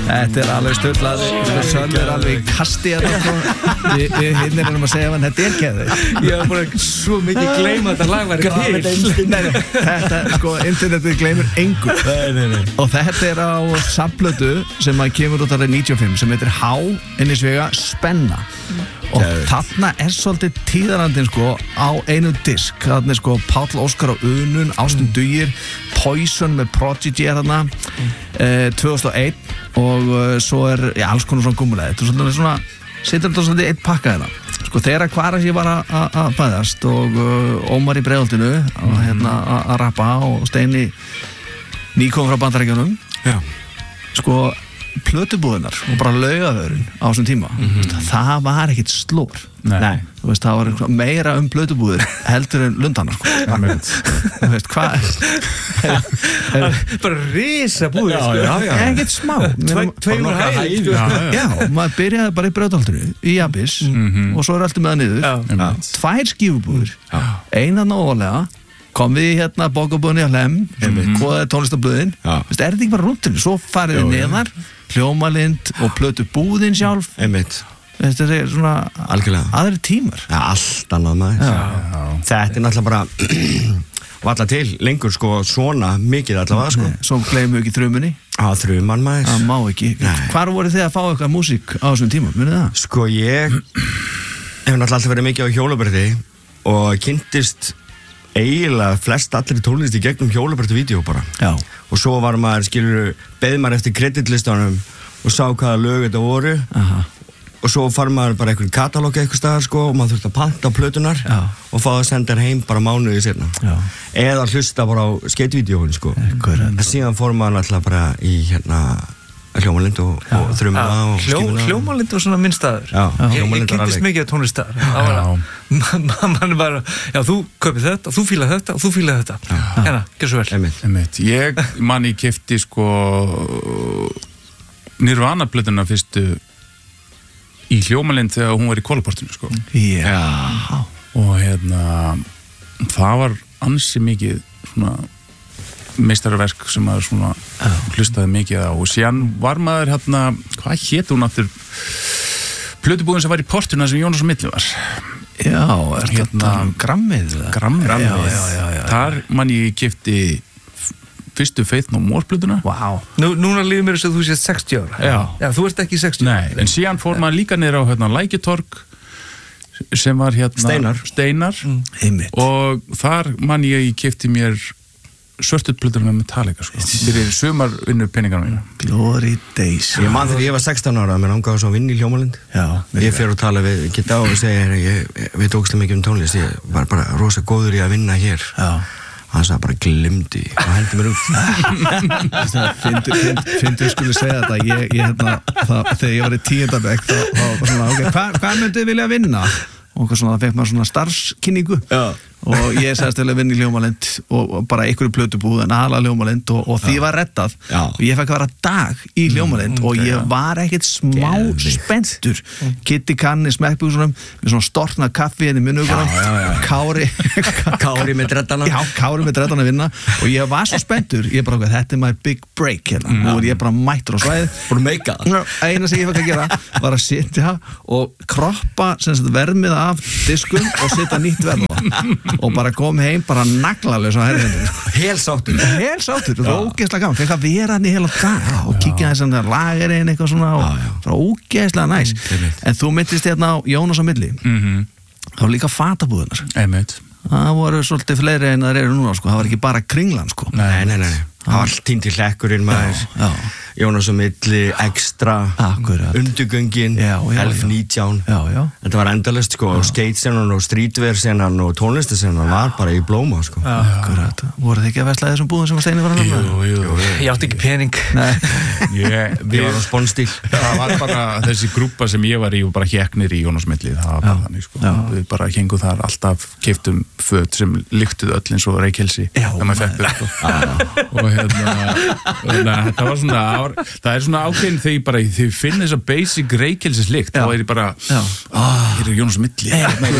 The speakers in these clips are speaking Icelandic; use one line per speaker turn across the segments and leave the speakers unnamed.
Þetta alveg sturlað. Sölvi alveg í kasti Við hinnir erum að segja hann, þetta geðið.
Ég var bara svo mikið gleyma þetta lag væri til.
Nei, þetta, internetið gleymir engu. Nei. Og þetta á safnplötu sem að kemur út árið 95 sem heitir Há innisvega Spenna. Og þarna svolítið tíðarandinn á einu disk. Þarna Páll Óskar á Unun, Ástin Dugir, Poison með Prodigy þarna 2001 og svo alls konar svona gúmulega. Þetta svona situr þetta svolítið eitt pakka hérna. Þegar Kvaras ég var að fæðast og Ómar í Breiðholtinu að rappa og Steini nýkom frá Bandaríkjunum.
Já.
Plötubúðunar og bara Laugavörun á þessum tíma það var ekkert slór.
Nei.
Þú veist, það var meira plötubúður heldur en Lundana Þú veist, hvað
bara risa búður
ekkert smá
tveimur hæð
Já, maður byrjaði bara í Breiðholtinu í Abyss og svo alltaf með það niður 2 skífubúður einan óvalega kom við bókabúðinni á Hlemm koðaði tónlistabúðin þetta ekki bara rúntinu, svo farið þið neðar Hljómalind og plötubúðin sjálf þetta svona aðri tímar
allt annað maður þetta náttúrulega bara valla til lengur svona mikið allavega
svo gleymum við ekki þrumunni
þruman maður
það má ekki hvar voru þið að fá eitthvað músík á þessum tíma, munið það?
Ég hef náttúrulega alltaf verið mikið á hjólaberði og kynntist eiginlega flest allir tónlist í gegnum hjólabertu-vídeó bara.
Já.
Og svo var maður, beið maður eftir kreditlistanum og sá hvaða lög þetta voru.
Aha.
Og svo far maður bara einhvern katalóg eitthvað staðar og maður þurfti að panta plötunar og fá að senda heim bara mánuði seinna. Eða hlusta bara á skeitvídeóin En síðan fór maður alltaf bara í Hljómalind og þrumuna og skífuna.
Hljómalind var svona minn staður. Ég kynntist mikið af tónlistar. Man bara, þú kaupir þetta, þú fílar þetta og þú fílar þetta. Hérna, gjör svo vel.
Einmitt. Ég manni keypti Nirvana-plötuna fyrstu í Hljómalind þegar hún var í Kólaportinu
Já.
Og það var ansi mikið svona meistarverk sem maður svona hlustaði mikið á og síðan var maður hvað hét hún aftur plötubúðin sem var í Portuna sem Jónas og Milli var
Grammið
Já. Þar man ég keypti fyrstu Faith No More plötuna
Núna líður mér þess að þú sést 60 ára Já, þú ert ekki 60
Nei, en síðan fór maður líka niður á Lækjatorg sem var Steinar og þar man ég keypti mér svörtutplötuna með Metallica fyrir sumarvinnu peningarna mína
Glory Days
Ég man þegar ég var 16 ára mér langaði svo að vinna í Hljómalind ég fer og tala við Gitta og segir við tókstum mikið tónlist ég var bara rosa góður í að vinna hér hann sagði bara glimti og hendi mér út
Fyndu skulle segja þetta þegar ég var í 10. bekk þá var svona hvað myndu þið vilja vinna og það fekk maður svona starfskynningu og ég sagðist til að vinna í Hljómalind og bara einhverju plötubúð en aðalega Hljómalind og því var reddað og ég fekk að vera dag í Hljómalind og ég var ekkert smá spenntur Kitty Kann í smekkbúksunum með svona storknað kaffi í munnugunum Kári með dreddana Kári með dreddana að vinna og ég var svo spenntur ég bara þetta my big break nú ég bara mættur á svæðið eina sem ég fekk að gera var að sitja og kroppa vermið af diskum og setja nýtt verð og bara kom heim bara naglalös á herðinu
helsáttur
það var ógeðslega gaman fekk að vera hann í heila dag og kíkja þess að lagerinn eitthvað svona og það var ógeðslega næs en þú myndist á Jónas og Milli það var líka fatabúðunar það voru svolítið fleiri en það eru núna það var ekki bara Kringlan
Nei það var allt tínt í hlekkurinn maður Jónas og Milli, Extra Undugöngin 11-19 þetta var endalaust skatesennan og streetwear-sennan og tónlistasennan var bara í blóma
Akkurat, voru þið ekki að versla þessum búðum sem að Steini var að nefna?
Jú, ég átti ekki pening
Við varum á sponstíl
það var bara þessi grúpa sem ég var í og bara héknir í Jónas og Milli það var bara þannig við bara hengum þar alltaf keyptum föt sem lyktuð öll eins og Reykjelsi þegar maður fekk þau og þetta var svona það svona ákveðin þegar ég finn þessa basic reykjelsislykt þá ég bara hér Jónas Milli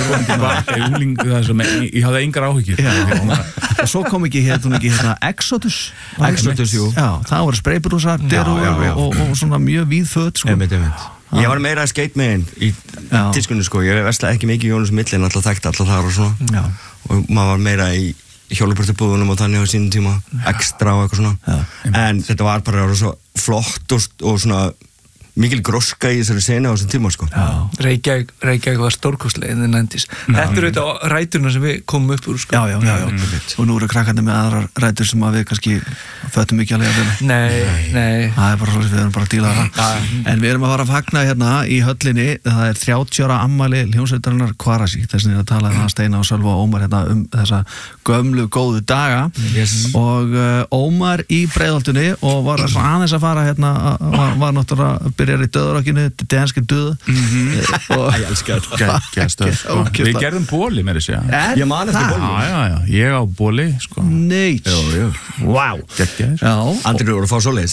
ég hafði engar áhyggjur
og svo kom ekki Exodus, jú það voru spraybrúsar og svona mjög víð föt sko.
Ég var meira að skatemegin í tískunni sko, ég veslaði ekki mikið Jónas Milli en alltaf þekkti alltaf þar og svona og maður var meira í hjólubröttubúðunum og þannig á sínum tíma ekstra og eitthvað svona en þetta var bara svo flott og svona mikil gróska í þessari senu á þessum tíma sko.
Reykjavík var stórkostlega in the 90s. Þetta auðvitað ræturna sem við komum upp úr sko.
Já. Og nú eru krakkandi með aðrar rætur sem að við kannski föttum ekki alveg að vera.
Nei.
Það bara svolítið, við erum bara að díla það. En við erum að fara að fagna hérna í höllinni, það er 30 ára afmæli hljómsveitarinnar Kvarasi, þess að tala um Steina og Sölva og Ómar hérna þessa gömlu góðu daga og Ómar í Breiðholtinu og var aðeins að fara hérna, var náttúrulega byrjar í döðurokkinu, þetta er döð
ég elskar þetta
við gerðum bóli með þessi
ég man eftir bóli
ég á bóli sko.
Nei
wow. Andri voru að fá svo leis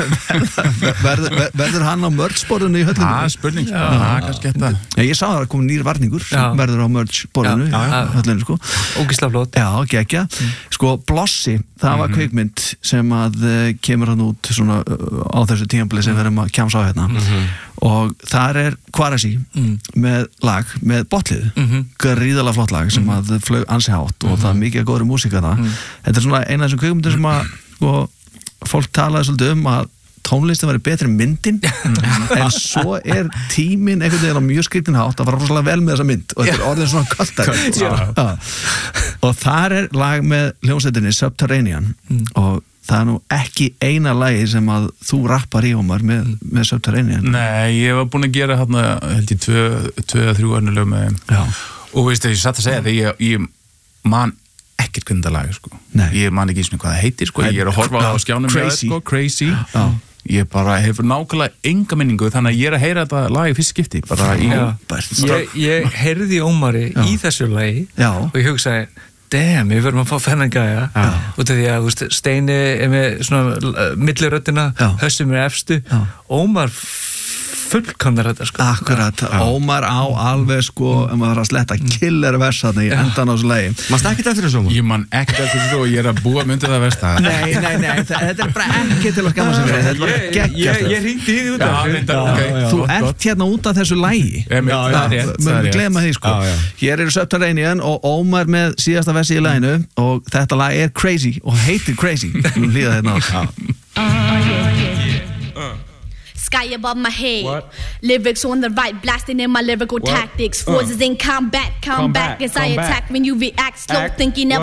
verður hann á merch-borðinu í höllinu?
Spurning kannski þetta
ég sá það að koma nýr varningur verður á merch-borðinu í höllinu sko.
Ógeðslega flott
geggja sko Blossi, það var kvikmynd sem að kemur hann út svona á þessu tímabili sem við erum að kjamsa á hérna og þar er Kvarasi með lag með botliðu gríðalega flott lag sem að flög ansi hátt og það er mikið góðri músík að það þetta er svona eina af þessum kvikmyndir sem að fólk talaði svolítið að tónlistin væri betri en myndin en svo er tíminn einhvern veginn á mjög skritin hátt að fara rosalega vel með þessa mynd og þetta er orðin svona kaltari og þar er lag með hljómsveitinni Subterranean og það er nú ekki eina lagi sem að þú rappar í Ómar með Subterranean.
Nei, ég var búin að gera hérna held ég 2-3 önnur lög með þeim og veist það, ég satt að segja þegar ég man ekkert hvernig það lagi sko. Ég man ekki eins og hvað það heitir sko, ég er að horfa á skjánum Crazy ég bara hefur nákvæmlega enga minningu þannig að ég er að heyra þetta lagi fyrst skipti bara í
ég heyrði Ómari í þessu lagi og ég hugsaði damn, við verðum að fá þennan gæja út af því að Steini er með svona milliröddina, Hössum er efstu Ómar fullkomnar þetta sko.
Akkurat, Ómar á alveg sko, maður að sletta killer versaðna í endan á þessu lagi.
Manst ekkert eftir þessu Ómar?
Ég man ekkert eftir þessu og ég er að búa myndið það versta.
Nei, þetta er bara ekki til að skamma sig fyrir, þetta er bara geggjast.
Ég hringdi í því út af
Þú ert hérna út af þessu lagi. Mögum við glema því sko. Hér eru Subterranean og Ómar með síðasta versi í laginu og þetta lag er Crazy og heitir Crazy. Við hlýða hérna á.
Sky above my head. What? Lyrics on the right, blasting in my lyrical tactics. Forces in combat, come back as I attack when you react slow, think you never